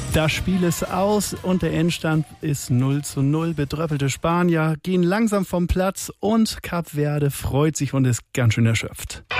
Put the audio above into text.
Das Spiel ist aus und der Endstand ist 0:0. Bedröppelte Spanier gehen langsam vom Platz und Kap Verde freut sich und ist ganz schön erschöpft.